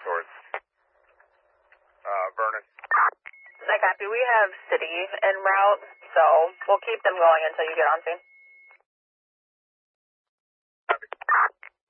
towards Vernon. I copy. We have city en route, so we'll keep them going until you get on scene.